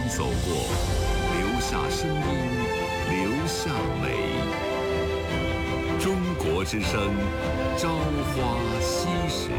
走过，留下声音，留下美。中国之声，朝花夕拾。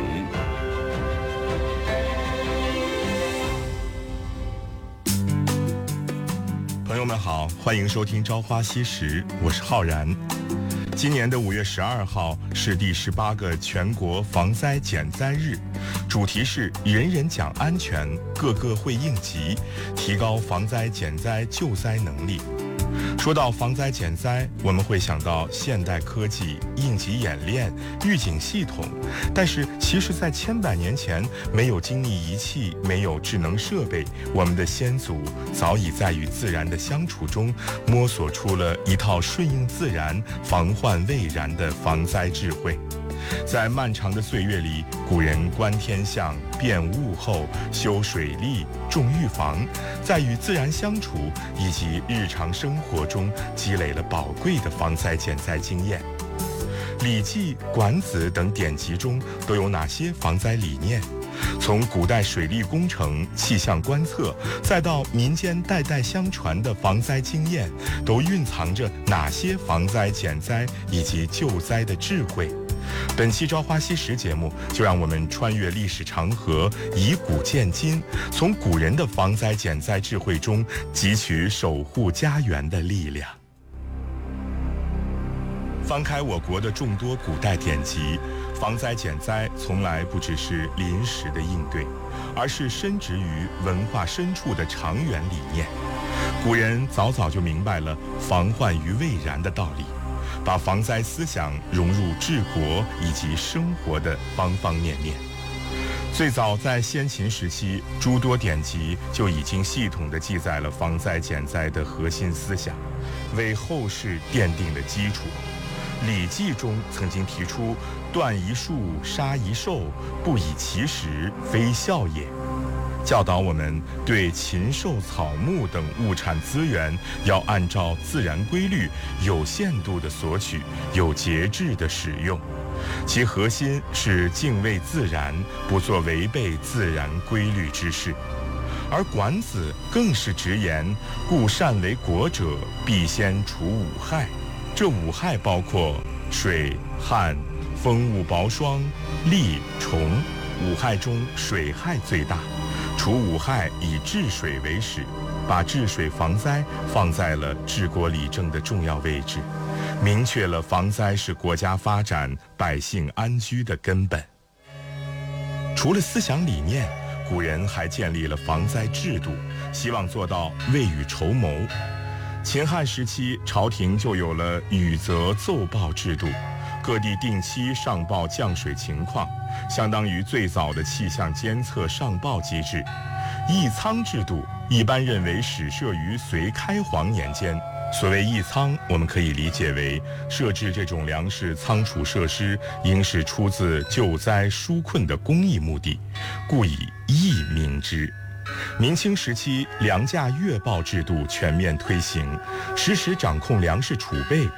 朋友们好，欢迎收听《朝花夕拾》，我是浩然。今年的5月12号是第18个全国防灾减灾日，主题是人人讲安全，个个会应急，提高防灾减灾救灾能力。说到防灾减灾，我们会想到现代科技、应急演练、预警系统，但是其实在千百年前，没有精密仪器，没有智能设备，我们的先祖早已在与自然的相处中摸索出了一套顺应自然、防患未然的防灾智慧。在漫长的岁月里，古人观天象、辨物候、修水利、重预防，在与自然相处以及日常生活中积累了宝贵的防灾减灾经验。《礼记》《管子》等典籍中都有哪些防灾理念？从古代水利工程、气象观测，再到民间代代相传的防灾经验，都蕴藏着哪些防灾减灾以及救灾的智慧？本期《朝花夕拾》节目，就让我们穿越历史长河，以古鉴今，从古人的防灾减灾智慧中汲取守护家园的力量。翻开我国的众多古代典籍，防灾减灾从来不只是临时的应对，而是深植于文化深处的长远理念。古人早早就明白了防患于未然的道理，把防灾思想融入治国以及生活的方方面面。最早在先秦时期，诸多典籍就已经系统地记载了防灾减灾的核心思想，为后世奠定了基础。《礼记》中曾经提出断一树，杀一兽，不以其时，非孝也，教导我们对禽兽草木等物产资源要按照自然规律有限度的索取，有节制的使用，其核心是敬畏自然，不做违背自然规律之事。而管子更是直言，故善为国者，必先除五害。这五害包括水、旱、风物雹霜、戾、虫。五害中水害最大，除五害以治水为始，把治水防灾放在了治国理政的重要位置，明确了防灾是国家发展、百姓安居的根本。除了思想理念，古人还建立了防灾制度，希望做到未雨绸缪。秦汉时期，朝廷就有了雨泽奏报制度，各地定期上报降水情况，相当于最早的气象监测上报机制。役仓制度一般认为始设于隋开皇年间。所谓役仓，我们可以理解为设置这种粮食仓储设施，应是出自救灾纾困的公益目的，故以役名之。明清时期，粮价月报制度全面推行，实时掌控粮食储备，